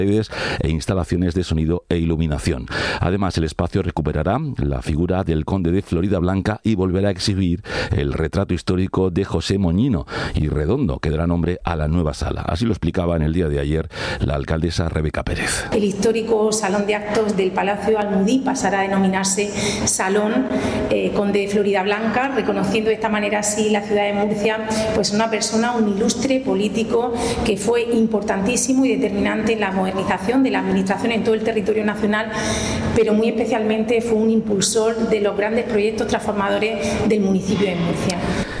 e instalaciones de sonido e iluminación. Además, el espacio recuperará la figura del conde de Floridablanca y volverá a exhibir el retrato histórico de José Moñino, y redondo que dará nombre a la nueva sala. Así lo explicaba en el día de ayer la alcaldesa Rebeca Pérez. El histórico salón de actos del Palacio Almudí pasará a denominarse Salón Conde de Floridablanca, reconociendo de esta manera así la ciudad de Murcia, pues una persona, un ilustre político que fue importantísimo y determinante en la modernización de la administración en todo el territorio nacional, pero muy especialmente fue un impulsor de los grandes proyectos transformadores del municipio de Murcia.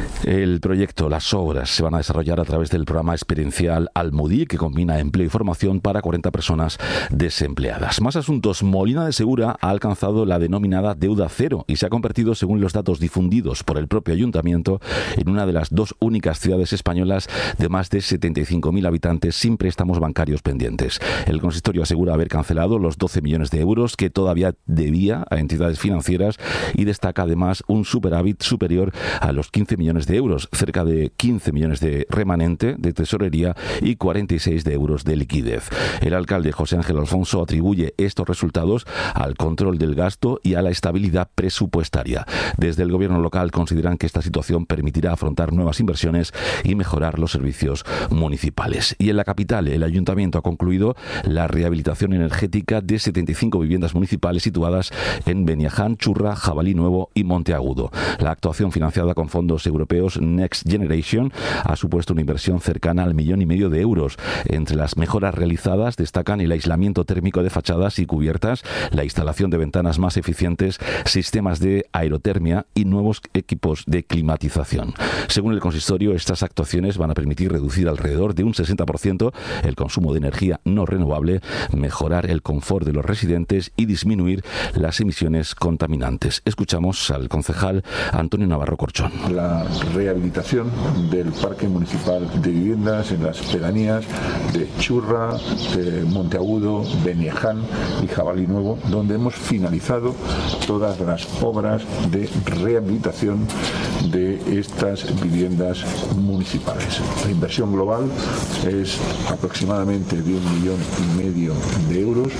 El proyecto, las obras, se van a desarrollar a través del programa experiencial Almudí, que combina empleo y formación para 40 personas desempleadas. Más asuntos. Molina de Segura ha alcanzado la denominada deuda cero y se ha convertido, según los datos difundidos por el propio ayuntamiento, en una de las dos únicas ciudades españolas de más de 75.000 habitantes sin préstamos bancarios pendientes. El consistorio asegura haber cancelado los 12 millones de euros que todavía debía a entidades financieras y destaca además un superávit superior a los 15 millones de euros, cerca de 15 millones de remanente de tesorería y 46 de euros de liquidez. El alcalde José Ángel Alfonso atribuye estos resultados al control del gasto y a la estabilidad presupuestaria. Desde el gobierno local consideran que esta situación permitirá afrontar nuevas inversiones y mejorar los servicios municipales. Y en la capital, el ayuntamiento ha concluido la rehabilitación energética de 75 viviendas municipales situadas en Beniaján, Churra, Jabalí Nuevo y Monteagudo. La actuación, financiada con fondos europeos Next Generation, ha supuesto una inversión cercana al 1,5 millones de euros. Entre las mejoras realizadas destacan el aislamiento térmico de fachadas y cubiertas, la instalación de ventanas más eficientes, sistemas de aerotermia y nuevos equipos de climatización. Según el consistorio, estas actuaciones van a permitir reducir alrededor de un 60% el consumo de energía no renovable, mejorar el confort de los residentes y disminuir las emisiones contaminantes. Escuchamos al concejal Antonio Navarro Corchón. La rehabilitación del parque municipal de viviendas en las pedanías de Churra, de Monteagudo, Beniaján y Jabalí Nuevo, donde hemos finalizado todas las obras de rehabilitación de estas viviendas municipales. La inversión global es aproximadamente de 1,5 millones de euros.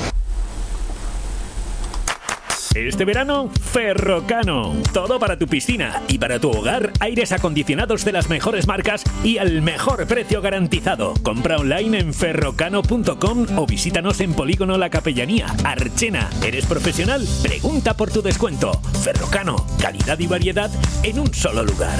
Este verano, Ferrocano. Todo para tu piscina y para tu hogar, aires acondicionados de las mejores marcas y al mejor precio garantizado. Compra online en ferrocano.com o visítanos en Polígono La Capellanía, Archena. ¿Eres profesional? Pregunta por tu descuento. Ferrocano, calidad y variedad en un solo lugar.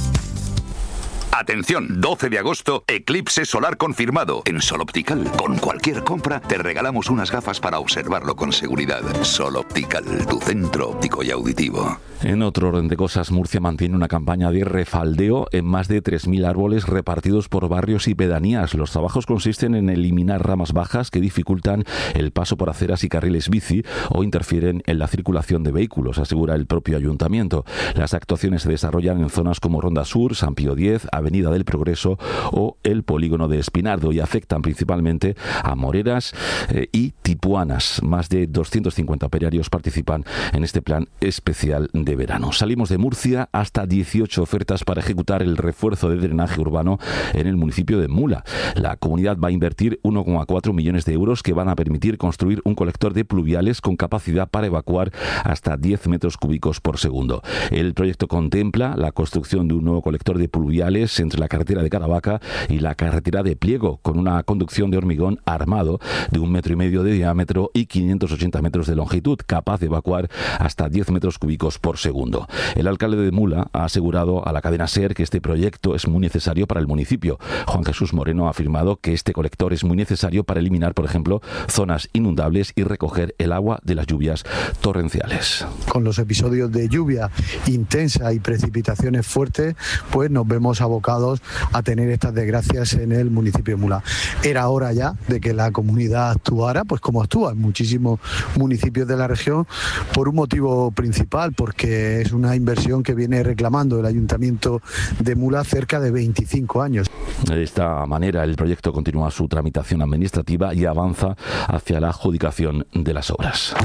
Atención, 12 de agosto, eclipse solar confirmado en Sol Optical. Con cualquier compra te regalamos unas gafas para observarlo con seguridad. Sol Optical, tu centro óptico y auditivo. En otro orden de cosas, Murcia mantiene una campaña de refaldeo en más de 3.000 árboles repartidos por barrios y pedanías. Los trabajos consisten en eliminar ramas bajas que dificultan el paso por aceras y carriles bici o interfieren en la circulación de vehículos, asegura el propio ayuntamiento. Las actuaciones se desarrollan en zonas como Ronda Sur, San Pío X, Avenida del Progreso o el Polígono de Espinardo y afectan principalmente a moreras y tipuanas. Más de 250 operarios participan en este plan especial de verano. Salimos de Murcia, hasta 18 ofertas para ejecutar el refuerzo de drenaje urbano en el municipio de Mula. La comunidad va a invertir 1,4 millones de euros que van a permitir construir un colector de pluviales con capacidad para evacuar hasta 10 metros cúbicos por segundo. El proyecto contempla la construcción de un nuevo colector de pluviales entre la carretera de Caravaca y la carretera de Pliego, con una conducción de hormigón armado de 1,5 metros de diámetro y 580 metros de longitud, capaz de evacuar hasta 10 metros cúbicos por segundo. El alcalde de Mula ha asegurado a la cadena SER que este proyecto es muy necesario para el municipio. Juan Jesús Moreno ha afirmado que este colector es muy necesario para eliminar, por ejemplo, zonas inundables y recoger el agua de las lluvias torrenciales. Con los episodios de lluvia intensa y precipitaciones fuertes, pues nos vemos abocados a tener estas desgracias en el municipio de Mula. Era hora ya de que la comunidad actuara, pues como actúa en muchísimos municipios de la región, por un motivo principal, porque es una inversión que viene reclamando el Ayuntamiento de Mula cerca de 25 años. De esta manera, el proyecto continúa su tramitación administrativa y avanza hacia la adjudicación de las obras.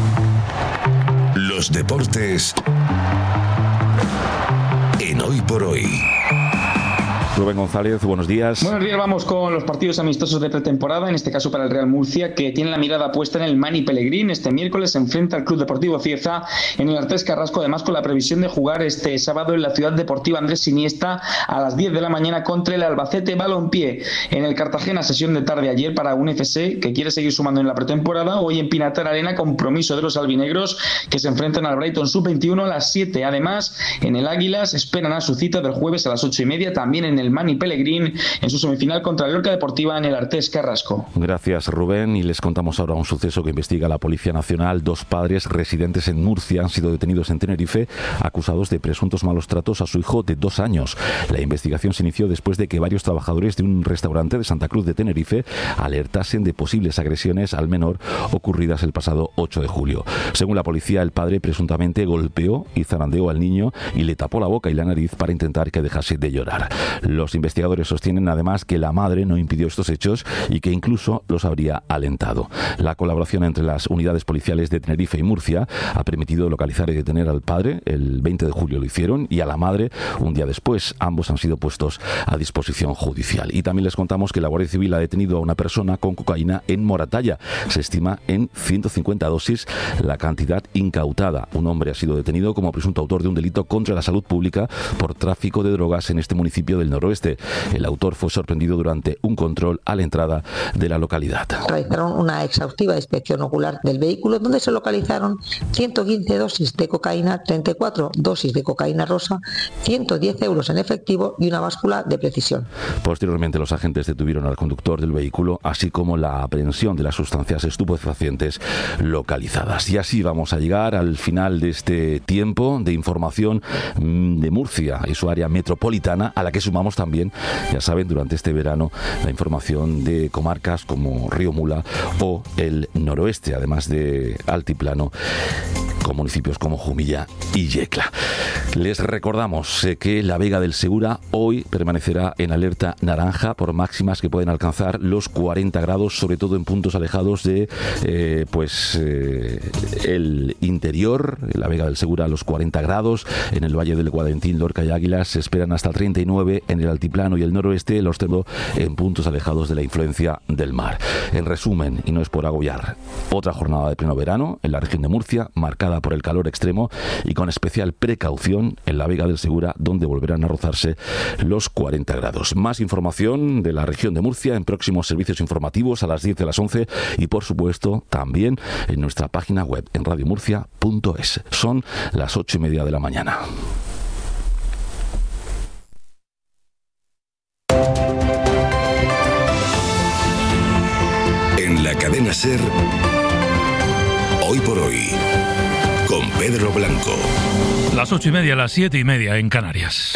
Los deportes en Hoy por Hoy. Rubén González, buenos días. Buenos días, vamos con los partidos amistosos de pretemporada, en este caso para el Real Murcia, que tiene la mirada puesta en el Mani Pellegrín. Este miércoles se enfrenta al Club Deportivo Cieza en el Artés Carrasco, además con la previsión de jugar este sábado en la Ciudad Deportiva Andrés Iniesta a las 10 de la mañana contra el Albacete Balompié. En el Cartagena, sesión de tarde ayer para un FC que quiere seguir sumando en la pretemporada. Hoy en Pinatar Arena, compromiso de los albinegros que se enfrentan al Brighton Sub-21 a las 7. Además, en el Águilas esperan a su cita del jueves a las 8:30, también en el Mani Pellegrín, en su semifinal contra el Lorca Deportiva en el Artés Carrasco. Gracias, Rubén. Y les contamos ahora un suceso que investiga la Policía Nacional. 2 padres residentes en Murcia han sido detenidos en Tenerife acusados de presuntos malos tratos a su hijo de 2 años. La investigación se inició después de que varios trabajadores de un restaurante de Santa Cruz de Tenerife alertasen de posibles agresiones al menor ocurridas el pasado 8 de julio. Según la policía, el padre presuntamente golpeó y zarandeó al niño y le tapó la boca y la nariz para intentar que dejase de llorar. Los investigadores sostienen además que la madre no impidió estos hechos y que incluso los habría alentado. La colaboración entre las unidades policiales de Tenerife y Murcia ha permitido localizar y detener al padre. El 20 de julio lo hicieron, y a la madre un día después. Ambos han sido puestos a disposición judicial. Y también les contamos que la Guardia Civil ha detenido a una persona con cocaína en Moratalla. Se estima en 150 dosis la cantidad incautada. Un hombre ha sido detenido como presunto autor de un delito contra la salud pública por tráfico de drogas en este municipio del noroeste. El autor fue sorprendido durante un control a la entrada de la localidad. Realizaron una exhaustiva inspección ocular del vehículo, donde se localizaron 115 dosis de cocaína, 34 dosis de cocaína rosa, 110 euros en efectivo y una báscula de precisión. Posteriormente, los agentes detuvieron al conductor del vehículo, así como la aprehensión de las sustancias estupefacientes localizadas. Y así vamos a llegar al final de este tiempo de información de Murcia y su área metropolitana, a la que sumamos también, ya saben, durante este verano, la información de comarcas como Río Mula o el noroeste, además de altiplano, con municipios como Jumilla y Yecla. Les recordamos que la Vega del Segura hoy permanecerá en alerta naranja por máximas que pueden alcanzar los 40 grados, sobre todo en puntos alejados de el interior. La Vega del Segura a los 40 grados, en el Valle del Guadentín, Lorca y Águilas se esperan hasta 39, en el altiplano y el noroeste los tengo en puntos alejados de la influencia del mar. En resumen, y no es por agobiar, otra jornada de pleno verano en la región de Murcia, marcada por el calor extremo y con especial precaución en la Vega del Segura, donde volverán a rozarse los 40 grados. Más información de la región de Murcia en próximos servicios informativos a las 10 de las 11 y, por supuesto, también en nuestra página web en radiomurcia.es. Son las 8:30 de la mañana. En la cadena SER, Hoy por Hoy, con Pedro Blanco. Las 8:30, las 7:30 en Canarias.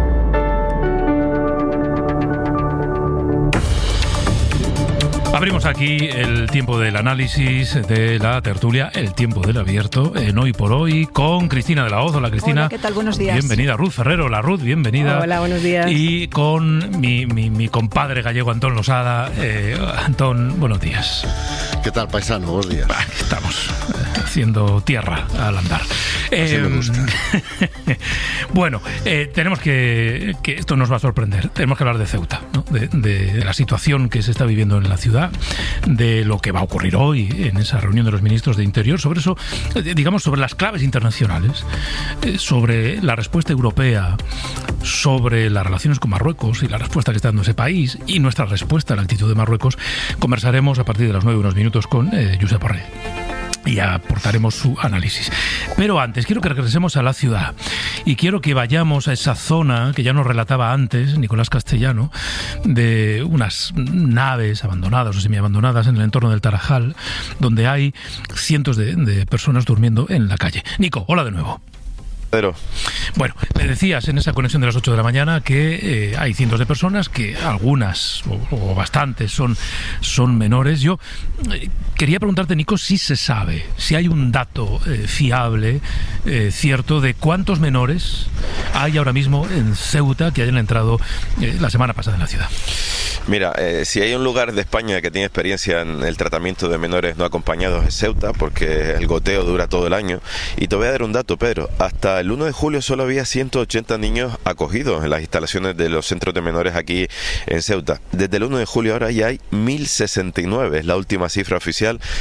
Abrimos aquí el tiempo del análisis, de la tertulia, el tiempo del abierto, en Hoy por Hoy, con Cristina de la Hoz. Hola, Cristina. Hola, ¿qué tal? Buenos días. Bienvenida. Ruth Ferrero. Hola, Ruth, bienvenida. Hola, buenos días. Y con mi compadre gallego, Antón Losada. Antón, buenos días. ¿Qué tal, paisano? Buenos días. Estamos haciendo tierra al andar. Así me gusta. Bueno, tenemos que esto nos va a sorprender. Tenemos que hablar de Ceuta, ¿no? de la situación que se está viviendo en la ciudad, de lo que va a ocurrir hoy en esa reunión de los ministros de Interior, sobre eso, digamos, sobre las claves internacionales, sobre la respuesta europea, sobre las relaciones con Marruecos y la respuesta que está dando ese país y nuestra respuesta a la actitud de Marruecos. Conversaremos a partir de las 9 unos minutos con Josep Borrell y aportaremos su análisis. Pero antes, quiero que regresemos a la ciudad y quiero que vayamos a esa zona que ya nos relataba antes Nicolás Castellano, de unas naves abandonadas o semiabandonadas en el entorno del Tarajal, donde hay cientos de personas durmiendo en la calle. Nico, hola de nuevo. Bueno, me decías en esa conexión de las 8 de la mañana que hay cientos de personas, que algunas o bastantes son menores. Yo quería preguntarte, Nico, si se sabe, si hay un dato fiable, cierto, de cuántos menores hay ahora mismo en Ceuta que hayan entrado la semana pasada en la ciudad. Mira, si hay un lugar de España que tiene experiencia en el tratamiento de menores no acompañados es Ceuta, porque el goteo dura todo el año. Y te voy a dar un dato, Pedro. Hasta el 1 de julio solo había 180 niños acogidos en las instalaciones de los centros de menores aquí en Ceuta. Desde el 1 de julio ahora ya hay 1069, es la última cifra oficial,